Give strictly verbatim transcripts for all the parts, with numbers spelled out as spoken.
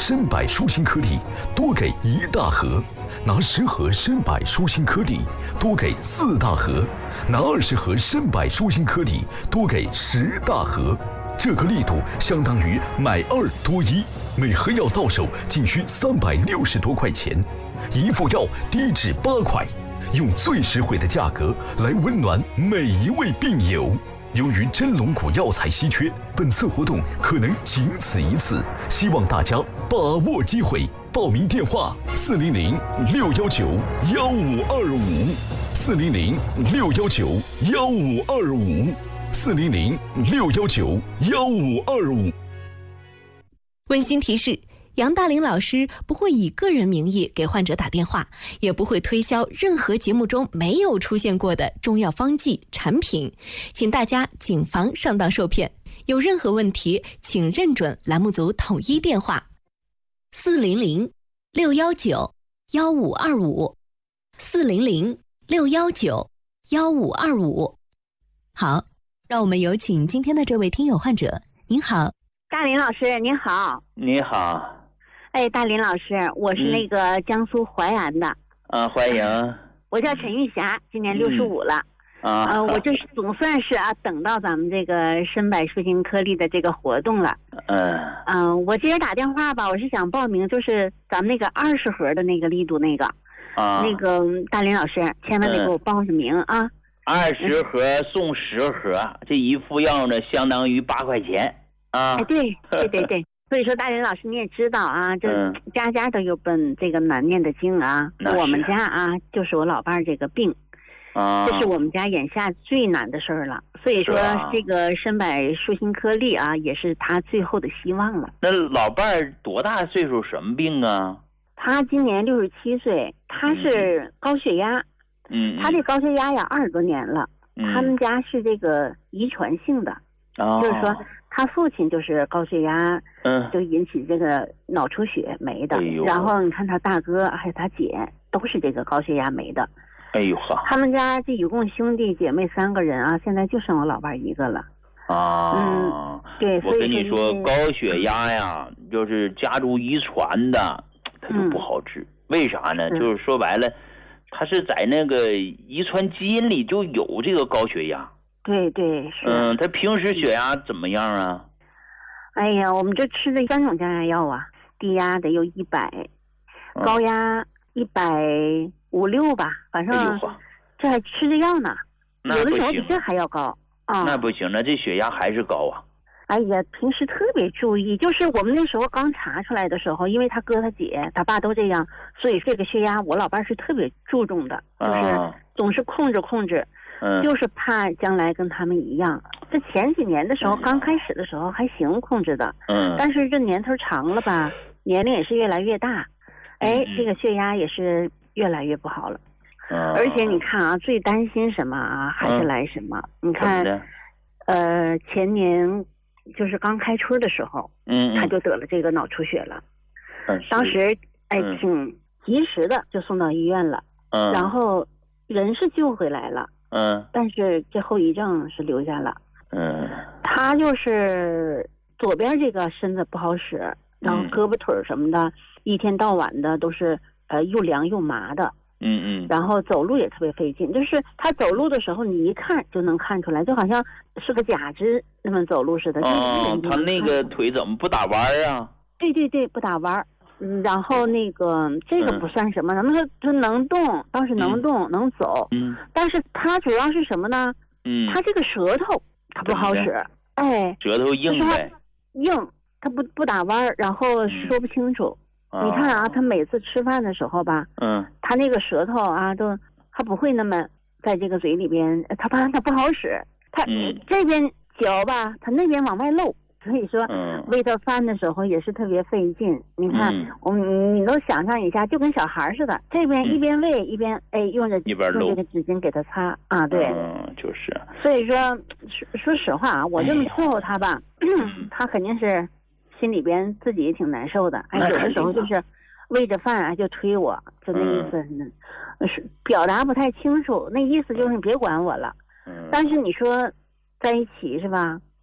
参柏舒心颗粒，多给一大盒；拿十盒参柏舒心颗粒，多给四大盒；拿二十盒参柏舒心颗粒，多给十大盒。这个力度相当于买二多一，每盒药到手仅需三百六十多块钱，一副药低至八块，用最实惠的价格来温暖每一位病友。由于真龙骨药材稀缺，本次活动可能仅此一次，希望大家把握机会。报名电话：四零零六幺九幺五二五，四零零六幺九幺五二五，四零零六幺九幺五二五。 温馨提示：杨大林老师不会以个人名义给患者打电话，也不会推销任何节目中没有出现过的中药方剂产品，请大家谨防上当受骗。有任何问题，请认准栏目组统一电话：四零零六幺九幺五二五，四零零六幺九幺五二五。好，让我们有请今天的这位听友患者。您好， 大林老师，您好。 你好。 哎，大林老师，我是那个江苏淮安的。 嗯、啊，欢迎。 我叫陈玉霞，今年六十五了。 嗯、啊， 呃，我就是总算是啊，等到咱们这个参柏舒心颗粒的这个活动了。 嗯。 嗯、呃，我今儿打电话吧，我是想报名，就是咱们那个二十盒的那个力度那个。啊。那个大林老师，千万得给我报上名啊。 二十盒送十盒，这一副药呢，相当于八块钱啊。 哎，对对对对。所以说，大林老师你也知道啊，这家家都有本这个难念的经啊。嗯、我们家啊，就是我老伴儿这个病，啊，这是我们家眼下最难的事儿了。所以说，这个参柏舒心颗粒啊，也是他最后的希望了。 那老伴儿多大岁数？什么病啊？ 他今年六十七岁，他是高血压。嗯。他这高血压呀，二十多年了。嗯。他们家是这个遗传性的，哦、就是说。他父亲就是高血压，嗯，就引起这个脑出血没的。哎、然后你看他大哥还有他姐都是这个高血压没的。 哎呦呵！ 他们家这一共兄弟姐妹三个人啊，现在就剩我老伴一个了。 啊，嗯， 对， 我跟你说，高血压呀，就是家族遗传的，它就不好治。嗯、为啥呢？就是说白了，他是在那个遗传基因里就有这个高血压。 对对是。 嗯，他平时血压怎么样啊？ 哎呀，我们这吃的三种降压药啊，低压得有一百，高压一百五六吧，反正这还吃着药呢，有的时候比这还要高啊。 那不行，那这血压还是高啊。 哎呀，平时特别注意，就是我们那时候刚查出来的时候，因为他哥他姐他爸都这样，所以这个血压我老伴是特别注重的，就是总是控制控制。嗯，就是怕将来跟他们一样。这前几年的时候，嗯、刚开始的时候还行控制的，嗯，但是这年头长了吧，年龄也是越来越大，哎，嗯、这个血压也是越来越不好了。嗯、而且你看啊，最担心什么啊，还是来什么？嗯、你看，呃，前年就是刚开春的时候，嗯，他就得了这个脑出血了。嗯，当时哎，挺及时的就送到医院了，嗯，然后人是救回来了。嗯，但是这后遗症是留下了。嗯，他就是左边这个身子不好使，然后胳膊腿什么的，嗯、一天到晚的都是呃又凉又麻的。嗯嗯。然后走路也特别费劲，就是他走路的时候，你一看就能看出来，就好像是个假肢那么走路似的。 哦，他那个腿怎么不打弯啊？ 对对对，不打弯。嗯，然后那个这个不算什么，咱们说他能动，倒是能动、嗯、能走，嗯，但是他主要是什么呢？嗯，他这个舌头他不好使，哎， 舌头硬呗， 硬，他不不打弯，然后说不清楚。嗯、你看啊，他每次吃饭的时候吧，嗯，他那个舌头啊，都他不会那么在这个嘴里边，他怕他不好使，他、嗯、这边嚼吧，他那边往外漏。所以说，喂到饭的时候也是特别费劲。你看，嗯、我们你都想象一下，就跟小孩似的，这边一边喂、嗯、一边哎用着一边用这个纸巾给他擦啊，对， 嗯，就是。 所以说，说说实话啊，我这么伺候他吧，嗯、他肯定是心里边自己也挺难受的。哎，有的时候就是喂着饭啊就推我，就那意思呢，嗯、是表达不太清楚，那意思就是你别管我了。嗯。但是你说在一起是吧？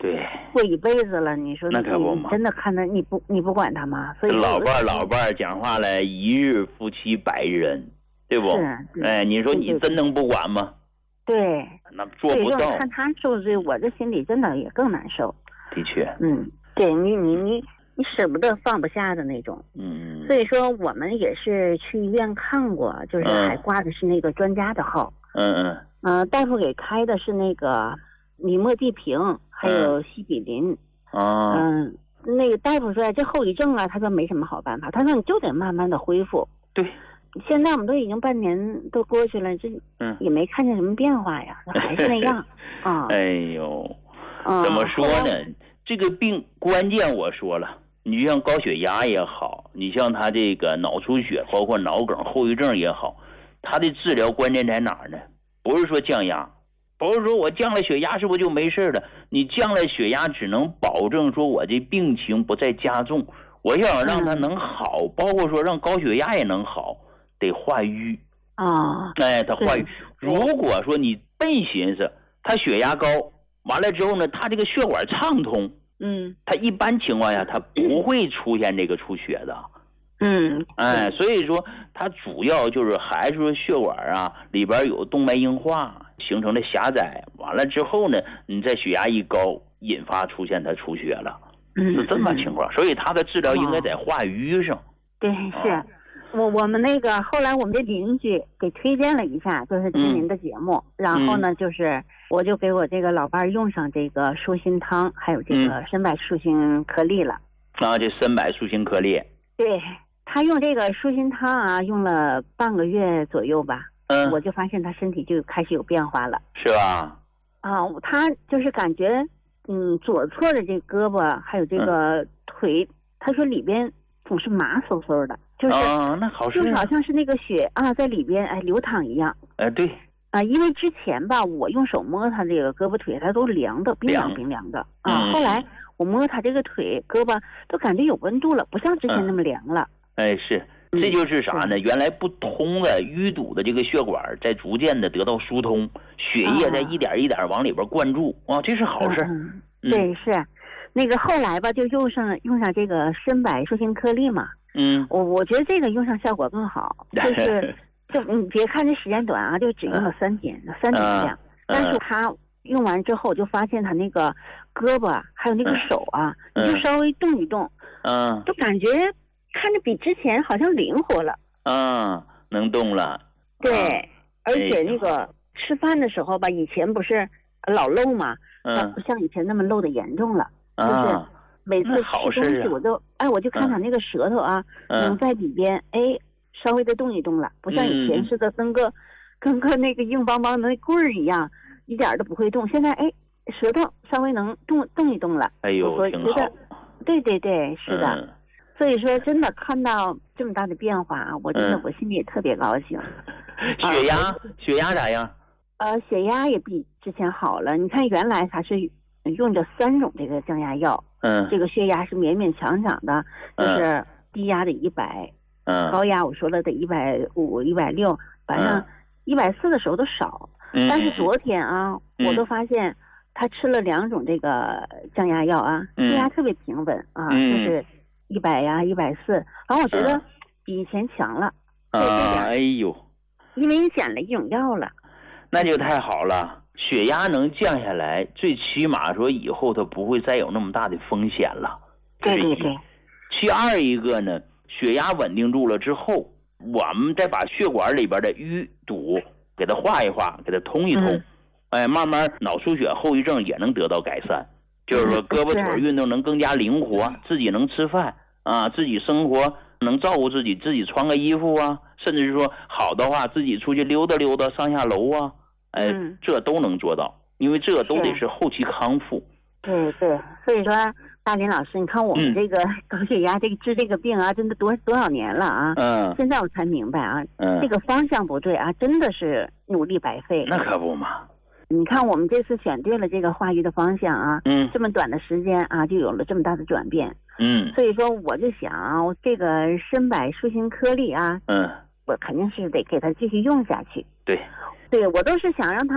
对， 过一辈子了，你说那可不嘛， 真的看着你不你不管他吗？所以老伴儿老伴儿讲话了，一日夫妻百日恩，对不？ 是， 哎，你说你真能不管吗？ 对， 那做不到。 看他受罪，我这心里真的也更难受。 的确， 嗯，对你你你你舍不得放不下的那种。 嗯， 所以说我们也是去医院看过，就是还挂的是那个专家的号。 嗯嗯。 呃，大夫给开的是那个尼莫地平，还有西比林。 啊。 嗯，那个大夫说这后遗症啊，他说没什么好办法，他说你就得慢慢的恢复。 对。 现在我们都已经半年都过去了，这嗯也没看见什么变化呀，还是那样啊。 哎呦，怎么说呢？这个病关键我说了，你就像高血压也好，你像他这个脑出血，包括脑梗后遗症也好，他的治疗关键在哪儿呢？不是说降压，不是说我降了血压是不是就没事了？你降了血压只能保证说我这病情不再加重，我想让它能好，嗯、包括说让高血压也能好。得化瘀啊， 哎，他化瘀。如果说你笨寻思，他血压高，完了之后呢，他这个血管畅通， 嗯， 他一般情况下他不会出现这个出血的， 嗯， 哎，所以说它主要就是还是说血管啊里边有动脉硬化形成的狭窄，完了之后呢，你在血压一高，引发出现它出血了， 嗯， 是这么情况。所以他的治疗应该在化瘀上。 对，是。啊我我们那个后来我们的邻居给推荐了一下，就是听您的节目，嗯、然后呢，就是我就给我这个老伴用上这个舒心汤，还有这个参柏舒心颗粒了。 嗯、啊，这参柏舒心颗粒。 对，他用这个舒心汤啊，用了半个月左右吧， 嗯， 我就发现他身体就开始有变化了。 是吧？ 啊，他就是感觉，嗯，左侧的这胳膊还有这个腿，嗯、他说里边总是麻嗖嗖的。就是、 哦、那好事、啊、 就是好像是那个血啊在里边哎流淌一样。 哎，对啊，因为之前吧我用手摸他这个胳膊腿，他都凉的，冰凉冰凉的啊、嗯。后来我摸他这个腿胳膊都感觉有温度了，不像之前那么凉了。 嗯、哎，是，这就是啥呢？嗯、原来不通的淤堵的这个血管在逐渐的得到疏通，血液在一点一点往里边灌注啊，这是好事。 嗯，嗯对，是那个后来吧就用上用上这个参柏舒心颗粒嘛。 嗯， 我我觉得这个用上效果更好，就是就你别看这时间短啊，就只用了三天，嗯、三天量、嗯，但是他用完之后就发现他那个胳膊还有那个手啊，嗯、你就稍微动一动， 嗯， 就感觉看着比之前好像灵活了， 嗯，能动了， 对，嗯、而且那个吃饭的时候吧，以前不是老漏嘛，它不像以前那么漏的严重了， 嗯、 就是。每次吃东西我都、啊、哎，我就看他那个舌头啊， 嗯、 能在里边哎稍微的动一动了，不像以前似的跟个、嗯、跟个那个硬邦邦的棍儿一样，一点都不会动。现在哎，舌头稍微能动动一动了。 哎呦， 我觉得，对对对，是的。嗯、所以说，真的看到这么大的变化，我真的、嗯、我心里也特别高兴。 血压、啊、血压咋样？ 呃，血压也比之前好了。你看，原来它是用着三种这个降压药。 嗯， 这个血压是勉勉强强的，就是低压得一百， 嗯， 高压我说了得一百五、一百六，反正一百四的时候都少。 嗯， 但是昨天啊， 嗯、 我都发现他吃了两种这个降压药啊， 嗯、 血压特别平稳啊， 嗯、 就是一百呀、一百四，反正我觉得比以前强了。 啊，哎呦， 因为你减了一种药了， 那就太好了。血压能降下来，最起码说以后它不会再有那么大的风险了。 对对对。 其二一个呢，血压稳定住了之后，我们再把血管里边的淤堵给它化一化，给它通一通，嗯、哎，慢慢脑出血后遗症也能得到改善。就是说胳膊腿运动能更加灵活，自己能吃饭啊，自己生活能照顾自己，自己穿个衣服啊，甚至是说好的话自己出去溜达溜达，上下楼啊。哎， 嗯、 这都能做到，因为这都得是后期康复。 对对，所以说大林老师，你看我们这个高血压、嗯、这个治这个病啊，真的多多少年了啊。 嗯。 现在我才明白啊， 嗯， 这个方向不对啊，真的是努力白费。 那可不嘛。 你看我们这次选对了这个化瘀的方向啊， 嗯， 这么短的时间啊，就有了这么大的转变。 嗯。 所以说我就想啊，我这个参柏舒心颗粒啊， 嗯， 我肯定是得给它继续用下去。 对。 对，我都是想让他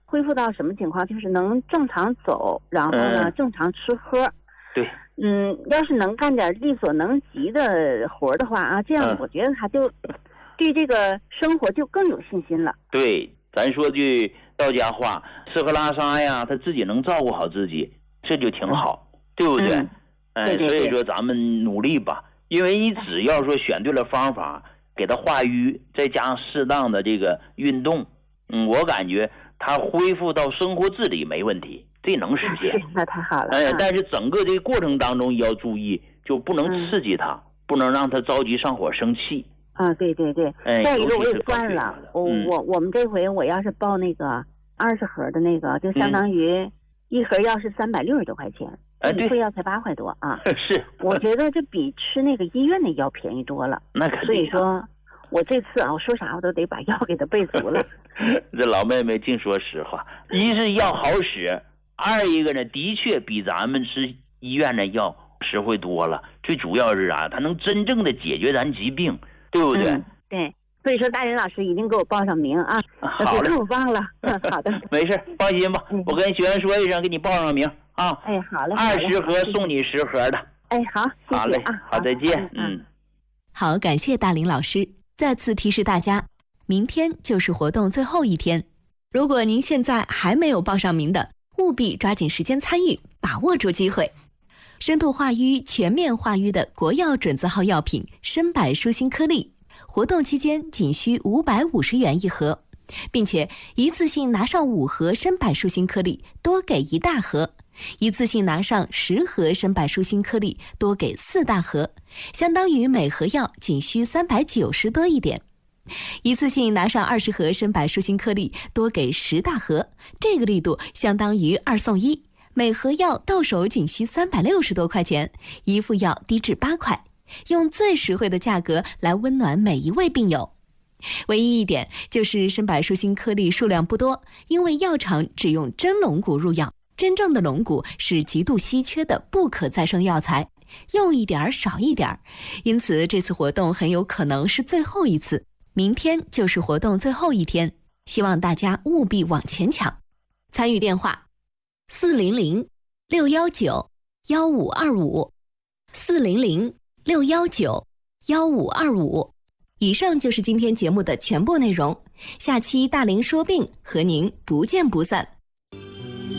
恢复到什么情况？就是能正常走，然后呢、嗯、正常吃喝。 对， 嗯，要是能干点力所能及的活的话啊，这样我觉得他就对这个生活就更有信心了。 对，咱说句道家话，吃喝拉撒呀，他自己能照顾好自己，这就挺好，嗯、对不对？ 嗯， 哎， 对对对， 所以说咱们努力吧，因为你只要说选对了方法，给他化瘀，再加上适当的这个运动，嗯，我感觉他恢复到生活自理没问题，这能实现。 那太好了。 哎，但是整个这个过程当中也要注意，就不能刺激他，嗯、不能让他着急上火生气。 啊，对对对。 哎， 再一个我也算了，我、嗯、我我们这回我要是报那个二十盒的那个，就相当于一盒药是三百六十多块钱。 哎，对， 一副药才八块多啊。 是， 我觉得这比吃那个医院的药便宜多了。 那肯定。 所以说，我这次啊，我说啥我都得把药给他备足了。 这老妹妹净说实话，一是药好使，二一个呢，的确比咱们吃医院的药实惠多了。最主要是啊，它能真正的解决咱疾病，对不对？ 嗯、对。所以说，大林老师一定给我报上名啊！ 好嘞， 我忘了。嗯，好的， 没事，放心吧，嗯、我跟学员说一声，给你报上名啊。 哎，好嘞， 二十盒送你十盒的。 哎，好，谢谢好嘞， 啊， 好，再见。嗯， 好，感谢大林老师。再次提示大家，明天就是活动最后一天，如果您现在还没有报上名的，务必抓紧时间参与，把握住机会。深度化瘀、全面化瘀的国药准字号药品参柏舒心颗粒。活动期间仅需五百五十元一盒，并且一次性拿上五盒参柏舒心颗粒，多给一大盒；一次性拿上十盒参柏舒心颗粒，多给四大盒，相当于每盒药仅需三百九十多一点。一次性拿上二十盒参柏舒心颗粒，多给十大盒，这个力度相当于二送一，每盒药到手仅需三百六十多块钱，一副药低至八块。用最实惠的价格来温暖每一位病友。唯一一点就是参柏舒心颗粒数量不多，因为药厂只用真龙骨入药，真正的龙骨是极度稀缺的不可再生药材，用一点少一点，因此这次活动很有可能是最后一次，明天就是活动最后一天，希望大家务必往前抢。参与电话四零零六一九一五二五 四零零六一九一五二五。以上就是今天节目的全部内容，下期大林说病和您不见不散。